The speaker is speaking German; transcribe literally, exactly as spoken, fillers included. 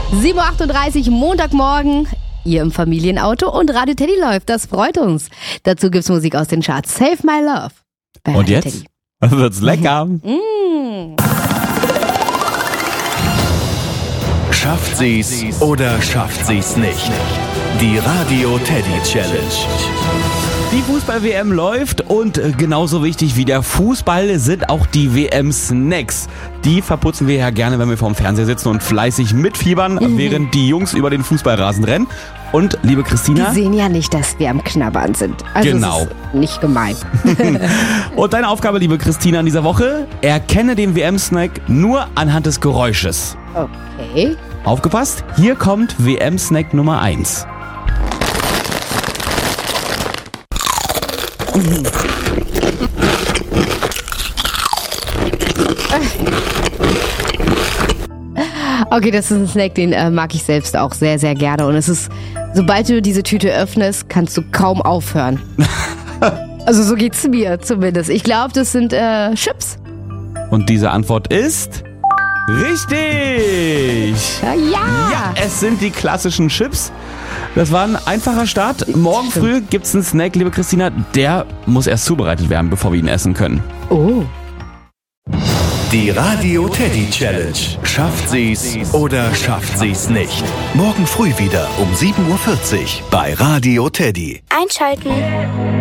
sieben Uhr achtunddreißig, Montagmorgen. Ihr im Familienauto und Radio Teddy läuft. Das freut uns. Dazu gibt's Musik aus den Charts. Save My Love. Bei Und Radio jetzt? Teddy. Wird's lecker. Mm. Schafft sie's oder schafft sie's nicht? Die Radio Teddy Challenge. Die Fußball-W M läuft und äh, genauso wichtig wie der Fußball sind auch die W M-Snacks. Die verputzen wir ja gerne, wenn wir vorm Fernseher sitzen und fleißig mitfiebern, mhm. während die Jungs über den Fußballrasen rennen. Und liebe Christina... Die sehen ja nicht, dass wir am Knabbern sind. Also genau. Es ist nicht gemein. Und deine Aufgabe, liebe Christina, in dieser Woche: erkenne den W M-Snack nur anhand des Geräusches. Okay. Aufgepasst, hier kommt W M-Snack Nummer eins. Okay, das ist ein Snack, den äh, mag ich selbst auch sehr, sehr gerne. Und es ist, sobald du diese Tüte öffnest, kannst du kaum aufhören. Also so geht's mir zumindest. Ich glaube, das sind äh, Chips. Und diese Antwort ist... richtig! Ja! Ja, es sind die klassischen Chips. Das war ein einfacher Start. Morgen früh gibt's einen Snack, liebe Christina. Der muss erst zubereitet werden, bevor wir ihn essen können. Oh. Die Radio Teddy Challenge. Schafft sie's oder schafft sie's nicht? Morgen früh wieder um sieben Uhr vierzig bei Radio Teddy. Einschalten.